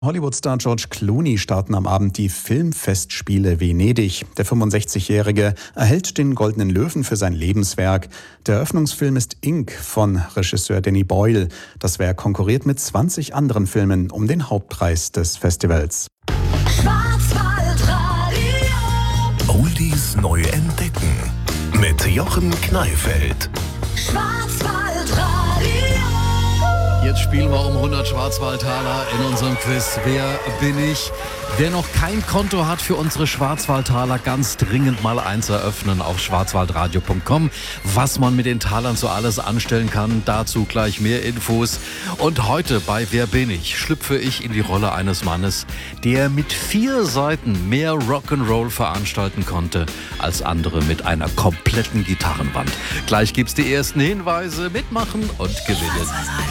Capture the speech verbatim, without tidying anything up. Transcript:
Hollywood-Star George Clooney starten am Abend die Filmfestspiele Venedig. Der fünfundsechzigjährige erhält den Goldenen Löwen für sein Lebenswerk. Der Eröffnungsfilm ist Ink von Regisseur Danny Boyle. Das Werk konkurriert mit zwanzig anderen Filmen um den Hauptpreis des Festivals. Oldies neu entdecken mit Jochen Kneifeld. Jetzt spielen wir um hundert Schwarzwaldtaler in unserem Quiz. Wer bin ich? Wer noch kein Konto hat für unsere Schwarzwaldtaler, ganz dringend mal eins eröffnen auf schwarzwaldradio punkt com. Was man mit den Talern so alles anstellen kann, dazu gleich mehr Infos. Und heute bei Wer bin ich? Schlüpfe ich in die Rolle eines Mannes, der mit vier Seiten mehr Rock'n'Roll veranstalten konnte als andere mit einer kompletten Gitarrenwand. Gleich gibt's die ersten Hinweise, mitmachen und gewinnen.